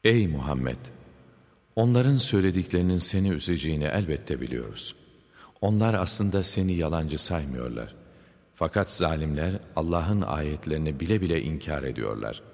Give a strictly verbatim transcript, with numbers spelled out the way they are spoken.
Ey Muhammed! Onların söylediklerinin seni üzeceğini elbette biliyoruz. Onlar aslında seni yalancı saymıyorlar. Fakat zalimler Allah'ın ayetlerini bile bile inkar ediyorlar.